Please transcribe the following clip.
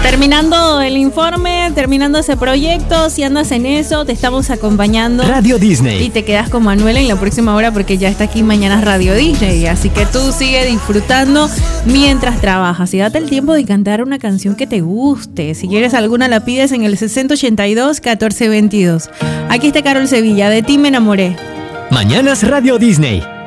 Terminando el informe, terminando ese proyecto, si andas en eso, te estamos acompañando. Radio Disney. Y te quedas con Manuel en la próxima hora porque ya está aquí mañana Radio Disney. Así que tú sigue disfrutando mientras trabajas. Y date el tiempo de cantar una canción que te guste. Si quieres alguna, la pides en el 6082-1422. Aquí está Carol Sevilla, de ti me enamoré. Mañanas Radio Disney.